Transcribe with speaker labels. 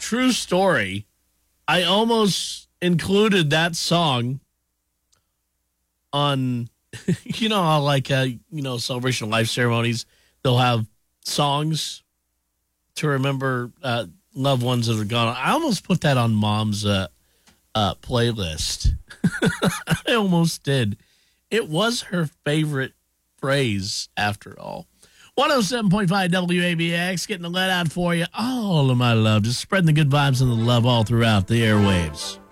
Speaker 1: true story. I almost included that song on, how Celebration of Life ceremonies, they'll have songs to remember loved ones that are gone. I almost put that on Mom's playlist. I almost did. It was her favorite phrase, after all. 107.5 WABX, getting the let out for you. All of my love. Just spreading the good vibes and the love all throughout the airwaves.